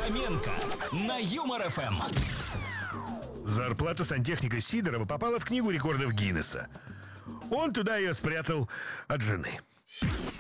Фоменко на Юмор ФМ. Зарплата сантехника Сидорова попала в книгу рекордов Гиннесса. Он туда ее спрятал от жены.